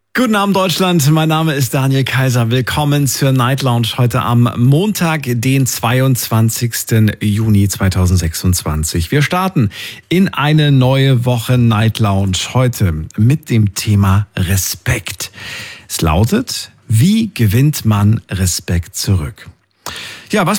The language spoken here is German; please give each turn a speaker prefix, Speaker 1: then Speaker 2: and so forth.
Speaker 1: Guten Abend Deutschland, mein Name ist Daniel Kaiser. Willkommen zur Night Lounge heute am Montag, den 22. Juni 2026. Wir starten in eine neue Woche Night Lounge heute mit dem Thema Respekt. Es lautet, wie gewinnt man Respekt zurück? Ja, was